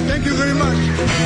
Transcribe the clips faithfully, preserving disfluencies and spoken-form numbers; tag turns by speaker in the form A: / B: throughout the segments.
A: Thank you very much.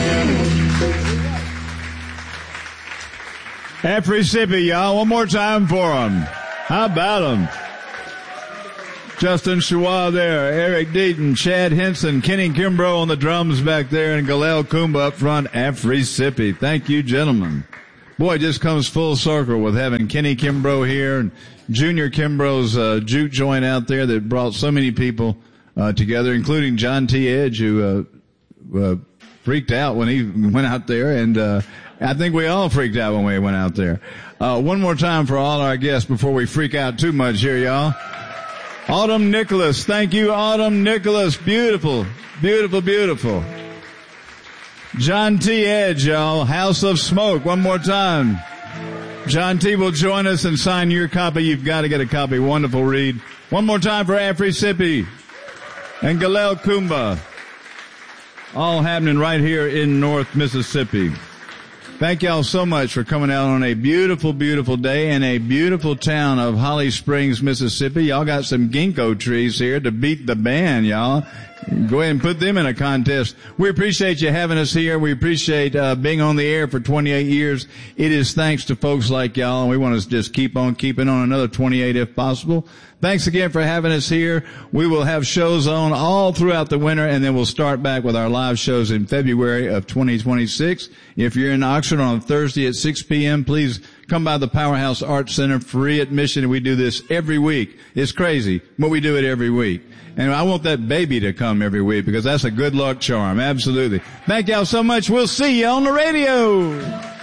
B: Afrisipi, y'all. One more time for them. How about them? Justin Chua there, Eric Deaton, Chad Henson, Kenny Kimbrough on the drums back there, and Galel Kumba up front. Afrisipi. Thank you, gentlemen. Boy, it just comes full circle with having Kenny Kimbrough here and Junior Kimbrough's uh, juke joint out there that brought so many people uh, together, including John T. Edge, who uh, uh, freaked out when he went out there, and uh, I think we all freaked out when we went out there. Uh, one more time for all our guests before we freak out too much here, y'all. Autumn Nicholas. Thank you, Autumn Nicholas. Beautiful, beautiful, beautiful. John T. Edge, y'all. House of Smoke. One more time. John T. will join us and sign your copy. You've got to get a copy. Wonderful read. One more time for Afrisipi and Galel Kumba. All happening right here in North Mississippi. Thank y'all so much for coming out on a beautiful, beautiful day in a beautiful town of Holly Springs, Mississippi. Y'all got some ginkgo trees here to beat the band, y'all. Go ahead and put them in a contest. We appreciate you having us here. We appreciate uh, being on the air for twenty-eight years. It is thanks to folks like y'all, and we want to just keep on keeping on another twenty-eight if possible. Thanks again for having us here. We will have shows on all throughout the winter, and then we'll start back with our live shows in February of twenty twenty-six. If you're in Oxford on Thursday at six p.m., please come by the Powerhouse Arts Center, free admission. We do this every week. It's crazy, but we do it every week. And I want that baby to come every week because that's a good luck charm. Absolutely. Thank y'all so much. We'll see you on the radio.